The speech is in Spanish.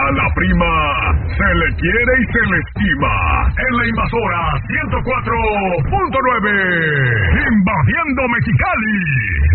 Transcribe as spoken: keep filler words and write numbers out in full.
A la prima se le quiere y se le estima. En la invasora ciento cuatro punto nueve, invadiendo Mexicali.